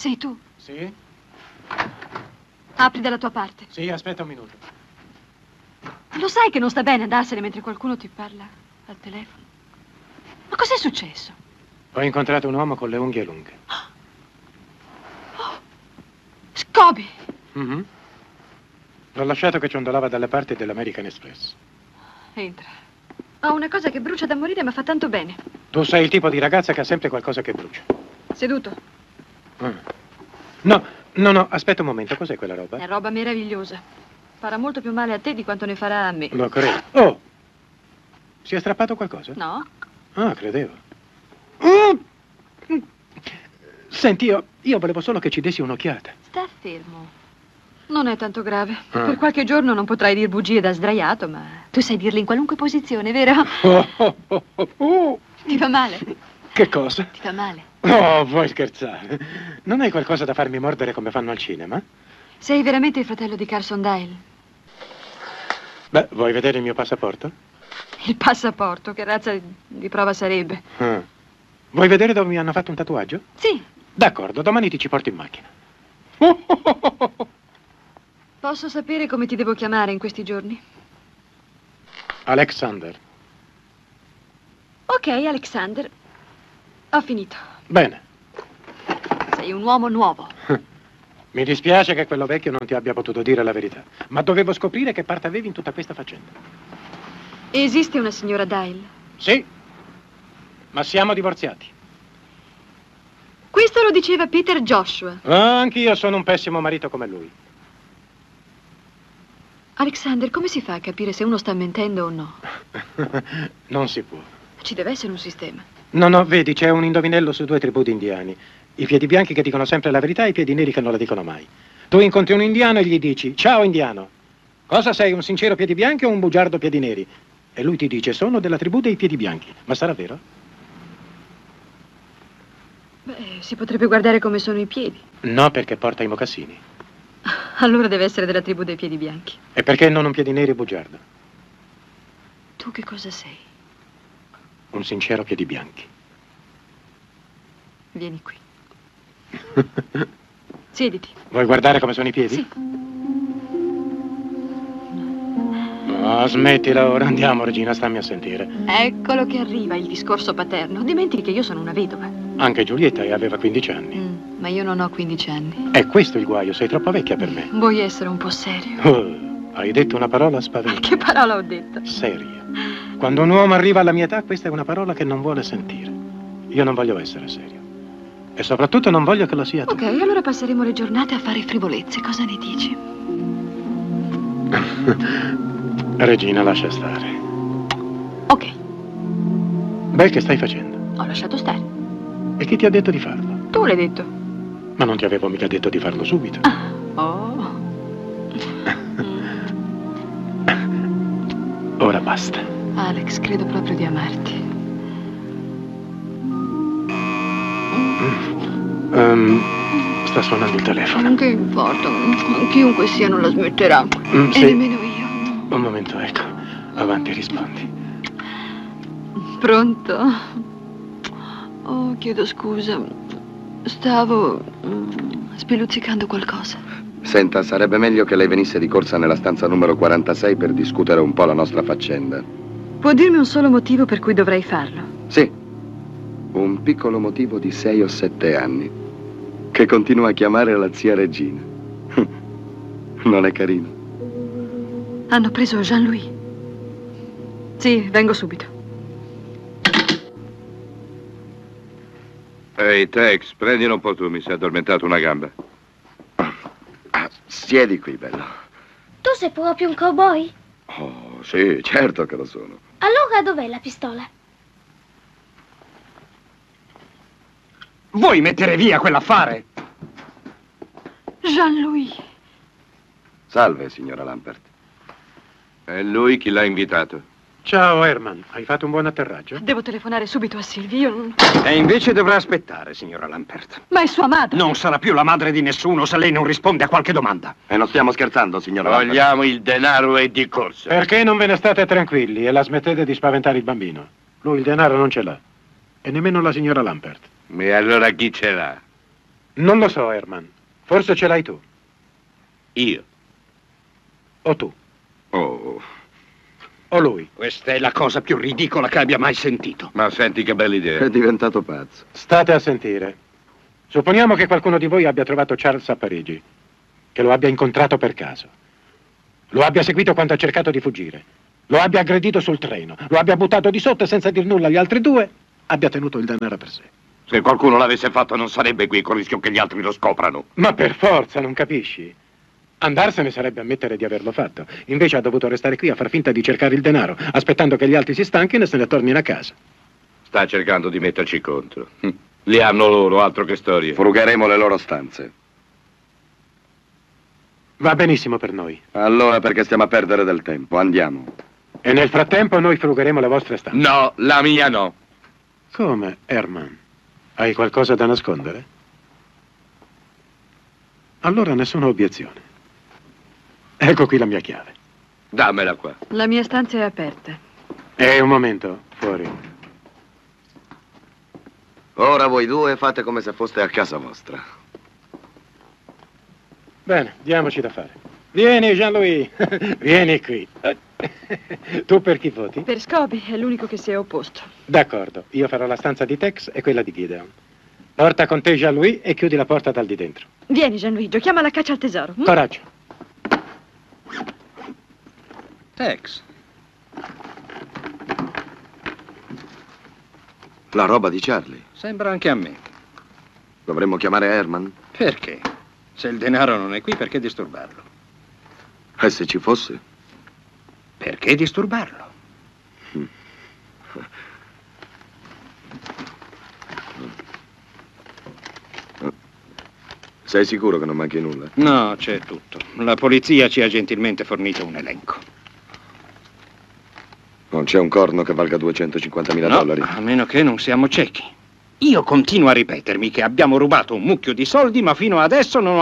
Sei tu? Sì? Apri dalla tua parte. Sì, aspetta un minuto. Lo sai che non sta bene andarsene mentre qualcuno ti parla al telefono? Ma cos'è successo? Ho incontrato un uomo con le unghie lunghe. Oh, Scobie! Mhm. L'ho lasciato che ciondolava dalle parti dell'American Express. Entra. Ho una cosa che brucia da morire ma fa tanto bene. Tu sei il tipo di ragazza che ha sempre qualcosa che brucia. Seduto. No, aspetta un momento, cos'è quella roba? È roba meravigliosa. Farà molto più male a te di quanto ne farà a me. Lo credo. Oh! Si è strappato qualcosa? No? Ah, credevo. Oh! Senti, io volevo solo che ci dessi un'occhiata. Sta fermo. Non è tanto grave. Per qualche giorno non potrai dir bugie da sdraiato, ma tu sai dirle in qualunque posizione, vero? Ti fa male? Che cosa? Ti fa male? Oh, vuoi scherzare? Non hai qualcosa da farmi mordere come fanno al cinema? Sei veramente il fratello di Carson Dyle? Beh, vuoi vedere il mio passaporto? Il passaporto, che razza di prova sarebbe? Vuoi vedere dove mi hanno fatto un tatuaggio? Sì. D'accordo, domani ti ci porto in macchina. Posso sapere come ti devo chiamare in questi giorni? Alexander. Ok, Alexander. Ho finito. Bene. Sei un uomo nuovo. Mi dispiace che quello vecchio non ti abbia potuto dire la verità, ma dovevo scoprire che parte avevi in tutta questa faccenda. Esiste una signora Dyle? Sì, ma siamo divorziati. Questo lo diceva Peter Joshua. Anch'io sono un pessimo marito come lui. Alexander, come si fa a capire se uno sta mentendo o no? Non si può. Ci deve essere un sistema. No, vedi, c'è un indovinello su 2 tribù di indiani. I piedi bianchi che dicono sempre la verità e i piedi neri che non la dicono mai. Tu incontri un indiano e gli dici: ciao indiano, cosa sei, un sincero piedi bianchi o un bugiardo piedi neri? E lui ti dice: sono della tribù dei piedi bianchi. Ma sarà vero? Beh, si potrebbe guardare come sono i piedi. No, perché porta i mocassini. Allora deve essere della tribù dei piedi bianchi. E perché non un piedi neri bugiardo? Tu che cosa sei? Un sincero piedi bianchi. Vieni qui. Siediti. Vuoi guardare come sono i piedi? Sì. No, smettila ora, andiamo Regina, stammi a sentire. Eccolo che arriva il discorso paterno. Dimentichi che io sono una vedova. Anche Giulietta aveva 15 anni. Ma io non ho 15 anni. È questo il guaio, sei troppo vecchia per me. Vuoi essere un po' serio? Hai detto una parola spaventosa. Che parola ho detto? Seria. Quando un uomo arriva alla mia età, questa è una parola che non vuole sentire. Io non voglio essere serio. E soprattutto non voglio che lo sia tu. Ok, allora passeremo le giornate a fare frivolezze. Cosa ne dici? Regina, lascia stare. Ok. Beh, che stai facendo? Ho lasciato stare. E chi ti ha detto di farlo? Tu l'hai detto. Ma non ti avevo mica detto di farlo subito. Oh. Ora basta. Alex, credo proprio di amarti. Sta suonando il telefono. Non che importa, chiunque sia non la smetterà. Sì. E nemmeno io. Un momento, ecco. Avanti, rispondi. Pronto? Oh, chiedo scusa. Stavo spelluzzicando qualcosa. Senta, sarebbe meglio che lei venisse di corsa nella stanza numero 46 per discutere un po' la nostra faccenda. Può dirmi un solo motivo per cui dovrei farlo? Sì, un piccolo motivo di 6 o 7 anni, che continua a chiamare la zia Regina. Non è carino? Hanno preso Jean-Louis. Sì, vengo subito. Ehi, Tex, prendilo un po' tu, mi si è addormentato una gamba. Siedi qui, bello. Tu sei proprio un cowboy? Oh, sì, certo che lo sono. Allora dov'è la pistola? Vuoi mettere via quell'affare? Jean-Louis. Salve, signora Lampert. È lui chi l'ha invitato. Ciao, Herman. Hai fatto un buon atterraggio? Devo telefonare subito a Sylvie. Io non... E invece dovrà aspettare, signora Lampert. Ma è sua madre. Non sarà più la madre di nessuno se lei non risponde a qualche domanda. E non stiamo scherzando, signora Lampert. Vogliamo il denaro e di corsa. Perché non ve ne state tranquilli e la smettete di spaventare il bambino? Lui il denaro non ce l'ha. E nemmeno la signora Lampert. E allora chi ce l'ha? Non lo so, Herman. Forse ce l'hai tu. Io. O tu. Oh, O lui. Questa è la cosa più ridicola che abbia mai sentito. Ma senti che bella idea. è diventato pazzo. State a sentire. Supponiamo che qualcuno di voi abbia trovato Charles a Parigi, che lo abbia incontrato per caso, lo abbia seguito quando ha cercato di fuggire, lo abbia aggredito sul treno, lo abbia buttato di sotto e senza dir nulla agli altri due abbia tenuto il denaro per sé. Se qualcuno l'avesse fatto non sarebbe qui, con il rischio che gli altri lo scoprano. Ma per forza, non capisci? Andarsene sarebbe ammettere di averlo fatto. Invece ha dovuto restare qui a far finta di cercare il denaro, aspettando che gli altri si stanchino e se ne tornino a casa. Sta cercando di metterci contro. Li hanno loro, altro che storie. Frugheremo le loro stanze. Va benissimo per noi. Allora perché stiamo a perdere del tempo? Andiamo. E nel frattempo noi frugheremo le vostre stanze. No, la mia no. Come, Herman? Hai qualcosa da nascondere? Allora nessuna obiezione. Ecco qui la mia chiave. Dammela qua. La mia stanza è aperta. Un momento, fuori. Ora voi due fate come se foste a casa vostra. Bene, diamoci da fare. Vieni, Jean-Louis. Vieni qui. Tu per chi voti? Per Scobie è l'unico che si è opposto. D'accordo, io farò la stanza di Tex e quella di Gideon. Porta con te Jean-Louis e chiudi la porta dal di dentro. Vieni, Jean-Louis, giochiamo alla caccia al tesoro. Coraggio. Tex. La roba di Charlie. Sembra anche a me. Dovremmo chiamare Herman? Perché? Se il denaro non è qui, perché disturbarlo? E se ci fosse? Perché disturbarlo? Sei sicuro che non manchi nulla? No, c'è tutto. La polizia ci ha gentilmente fornito un elenco. Non c'è un corno che valga 250.000 No, dollari? a meno che non siamo ciechi. Io continuo a ripetermi che abbiamo rubato un mucchio di soldi, ma fino adesso non